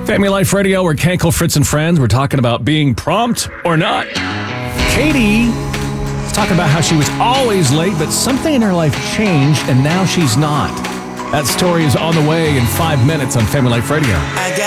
Family Life Radio, we're Kankel, Fritz, and Friends. We're talking about being prompt or not. Katie is talking about how she was always late, but something in her life changed, and now she's not. That story is on the way in 5 minutes on Family Life Radio.